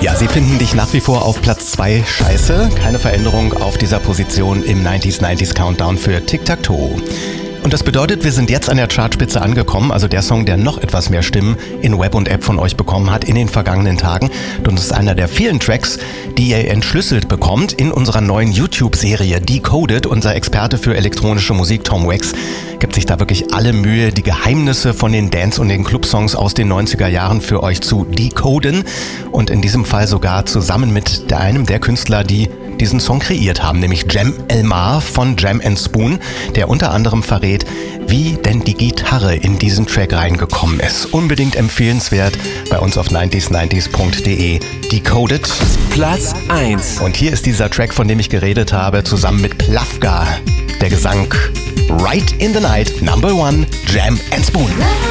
Ja, sie finden dich nach wie vor auf Platz 2 scheiße. Keine Veränderung auf dieser Position im 90s Countdown für Tic-Tac-Toe. Und das bedeutet, wir sind jetzt an der Chartspitze angekommen, also der Song, der noch etwas mehr Stimmen in Web und App von euch bekommen hat in den vergangenen Tagen. Und es ist einer der vielen Tracks, die ihr entschlüsselt bekommt in unserer neuen YouTube-Serie Decoded. Unser Experte für elektronische Musik, Tom Wax, gibt sich da wirklich alle Mühe, die Geheimnisse von den Dance- und den Club-Songs aus den 90er Jahren für euch zu decoden. Und in diesem Fall sogar zusammen mit einem der Künstler, die diesen Song kreiert haben, nämlich Jem Elmar von Jam & Spoon, der unter anderem verrät, wie denn die Gitarre in diesen Track reingekommen ist. Unbedingt empfehlenswert bei uns auf 90s90s.de. Decoded. Platz 1. Und hier ist dieser Track, von dem ich geredet habe, zusammen mit Plavka. Der Gesang Right in the Night, Number 1, Jam & Spoon.